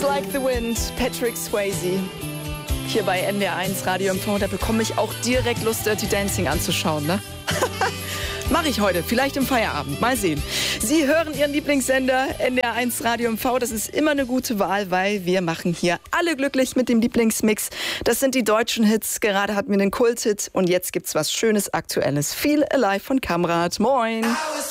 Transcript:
Like the Wind, Patrick Swayze. Hier bei NDR1 Radio MV, da bekomme ich auch direkt Lust, Dirty Dancing anzuschauen, ne? Mache ich heute, vielleicht im Feierabend, mal sehen. Sie hören Ihren Lieblingssender NDR1 Radio MV, das ist immer eine gute Wahl, weil wir machen hier alle glücklich mit dem Lieblingsmix. Das sind die deutschen Hits, gerade hatten wir den Kulthit und jetzt gibt's was Schönes, Aktuelles. Feel Alive von Kamrat, moin!